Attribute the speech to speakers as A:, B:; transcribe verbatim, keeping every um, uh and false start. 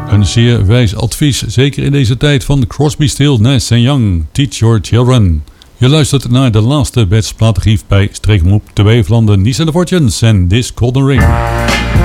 A: Een zeer wijs advies, zeker in deze tijd van Crosby, Stills, Nash en Young. Teach your children. Je luistert naar de laatste Bets platengief bij Streekmop, de Weeflanden, Nice en de Fortunes en This Golden Ring.